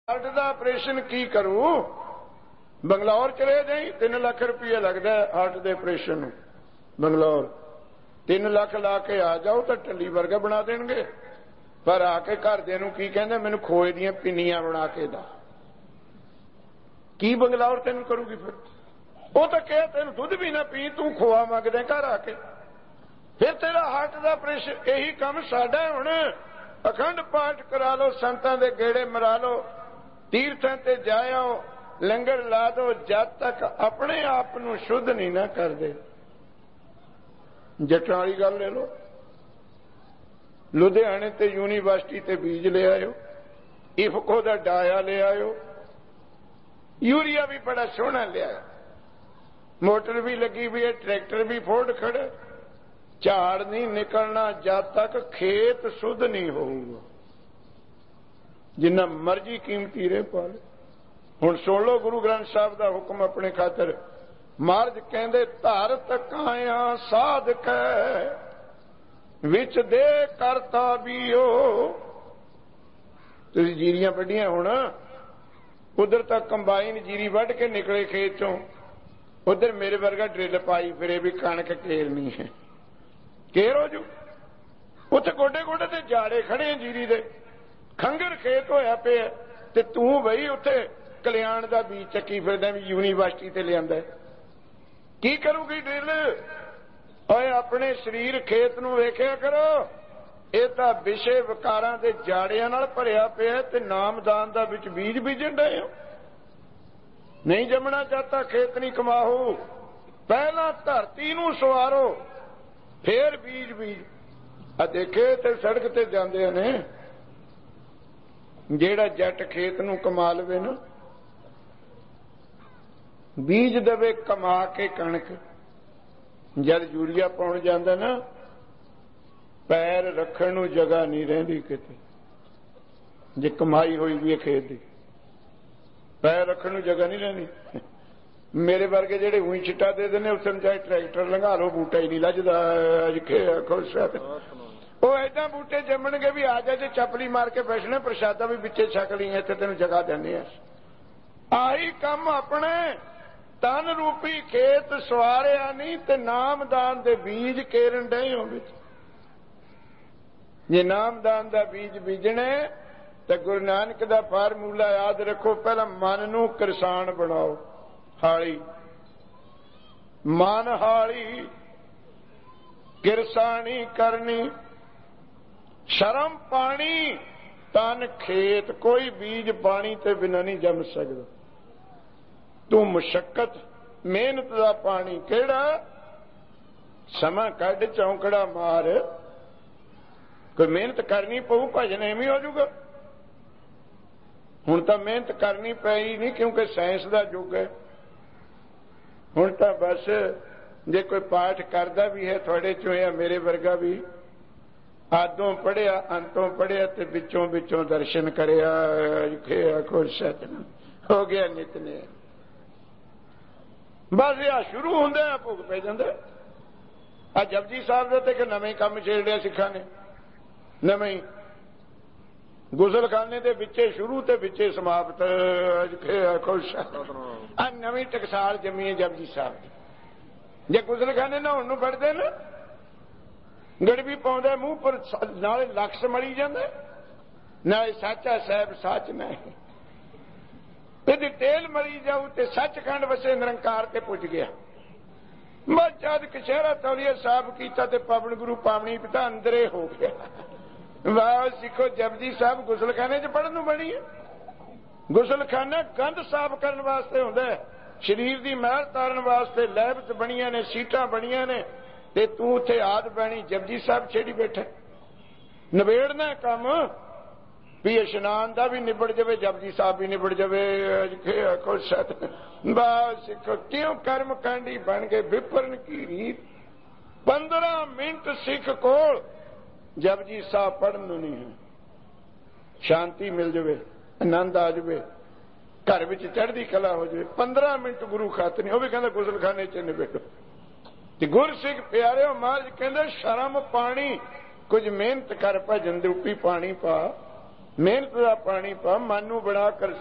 Heart का operation की करूं? बंगलौर चले जाई, 3 लाख रुपया लगता है हार्ट के ऑपरेशन। बंगलौर 3 लाख ला के आ जाओ तो टली वर्गा बना देंगे। पर आके घरदे नूं की कहंदे, मैनूं खोए दियां पिन्नियां बना के दा। की बंगलौर तेन करूगी? फिर वो तो कह तेन दुध भी ना पी, तू खोआ मंगदे घर आके, फिर तेरा हार्ट का ऑपरेशन। यही काम साडा हुण। अखंड पाठ करा लो, संतां दे गेड़े मरा लो, तीर्थां ते जाओ, लंगर ला दो, जद तक अपने आप नूं शुद्ध नहीं ना करदे। जट्टां वाली गल ले लो, लुधियाने ते यूनीवर्सिटी ते बीज ले आयो, इफको दा डाया ले आयो, यूरिया भी बड़ा सोहना लिया, मोटर भी लगी हुई है, ट्रैक्टर भी फोर्ड खड़े। झाड़ नहीं निकलना जब तक खेत शुद्ध नहीं होगा, जिन्ना मर्जी कीमती रहे पाले। हुण सुन लो गुरु ग्रंथ साहब का हुक्म अपने खातर। महाराज कहंदे, धर तकाया साधक विच दे करता बीओ। तुसीं जीरियां वड्डियां हुण, उधर तक कंबाइन जीरी वढ़ के निकले खेत चों, उधर मेरे वर्गा ड्रिल पाई फिरे भी कणक केरनी है, केर हो जू। उत्थे गोडे गोडे ते जाड़े खड़े जीरी दे, खंगर खेत होया पे, ते तू बई उत्थे कल्याण दा बीज चक्की फिरदा भी यूनीवर्सिटी ते लिआंदा। की करूगी ड्रिल? ओए अपने शरीर खेत नूं वेखिया करो, ਇਹ ਤਾਂ ਵਿਸ਼ੇ ਵਿਕਾਰਾਂ ਦੇ ਜਾੜਿਆਂ ਨਾਲ ਭਰਿਆ ਪਿਆ ਤੇ ਨਾਮਦਾਨ ਦਾ ਵਿੱਚ ਬੀਜ ਬੀਜਣ ਡਏ ਹੋ। ਨਹੀਂ ਜੰਮਣਾ ਚਾਹਤਾ ਖੇਤ ਨਹੀਂ ਕਮਾਹੂ, ਪਹਿਲਾਂ ਧਰਤੀ ਨੂੰ ਸਵਾਰੋ ਫੇਰ ਬੀਜ ਬੀਜ। ਆ ਦੇਖੇ ਤੇ ਸੜਕ ਤੇ ਜਾਂਦੇ ਨੇ, ਜਿਹੜਾ ਜੱਟ ਖੇਤ ਨੂੰ ਕਮਾ ਲਵੇ ਨਾ, ਬੀਜ ਦੇਵੇ ਕਮਾ ਕੇ ਕਣਕ, ਜਦ ਯੂਰੀਆ ਪਾਉਣ ਜਾਂਦਾ ਨਾ, पैर रखण नूं जगह नहीं रहिंदी किते। जे कमाई हुई भी है खेत की, पैर रखण नूं जगह नहीं रहिंदी। मेरे वर्गे जेड़े उई छिट्टा दे देने, उस चाहे ट्रैक्टर लंघा लो, बूटा ही नहीं लजदा। खुश वो ऐसा बूटे जमणगे भी आ जाए, चपली मार के बैठने, प्रसादा भी पिछे छक ली, इत्थे तैनूं जगह देने। आही काम अपने तन रूपी खेत सवारिया नहीं ते नामदान दे बीज केरन डए हो विच। जे नामदान का बीज बीजने तो गुरु नानक का फार्मूला याद रखो, पहला मन नूं किरसान बनाओ, हाली मन हाली, किरसानी करनी, शर्म पानी, तन खेत। कोई बीज पानी ते बिना नहीं जम सकता। तू मुशक्कत मेहनत का पानी केड़ा, समा कढ चौंकड़ा मार, कोई मेहनत करनी पऊ, भजन एवं हो जाऊगा। हुण तां मेहनत करनी पई नहीं, क्योंकि साइंस का युग है। हुण तां बस जे कोई पाठ करदा भी है थोड़े चों या मेरे वर्गा भी, आदों पढ़िया अंतों पढ़िया ते विचों विचों दर्शन करिया, आखो सतनाम हो गया नितने। बस यह शुरू हुंदा भुग पै जांदा। आ जपजी साहब दे ते नवें काम छेड़िया सिखां ने, नवें गुसलखाने दे विचे शुरू ते विचे समाप्त। खुश आ नवीं टकसाल जमी है जपजी साहब। जे गुसलखाने नहाउण नूं फड़दे न, गड़बी पाउंदा मूंह पर, नाले लक्स मली जांदा, नाले साचा साहिब सच नहीं, ते तेल मरी जाऊ ते सचखंड वसे निरंकार ते पुज गया। बस जद कशहरा तौलिया साहब कीता ते पावन गुरु पावनी पिता अंदरे हो गया। वाह सिखो, जपजी साहब गुसलखाने च पढ़न नूं बनी है। गुसलखाना गंद साफ करने वास्ते हुंदा है, शरीर की महल तारन वास्ते लैब च बणियां ने, सीटां बणियां ने, ते तू उत्थे आद बैणी जपजी साहब छेड़ी बैठा। नवेड़ना काम भी इशनान का भी निबड़ जाए, जपजी साहब भी निबड़ जाए। वाह सिखो, क्यों कर्म कांडी बन गए विपरन की रीत। 15 मिनट सिख कोल जपजी साहब पढ़न नहीं है, शांति मिल जाए, आनंद आ जाए, घर में चढ़ती कला हो जाए। 15 मिनट गुरु खातर नहीं, वह भी कहता गुसलखाने च निबेड़ो। गुर सिख प्यारे महाराज कहते शर्म पानी, कुछ मेहनत कर, भजन रूपी पानी पा, मेहनत का पानी पा, मन नूं बना कर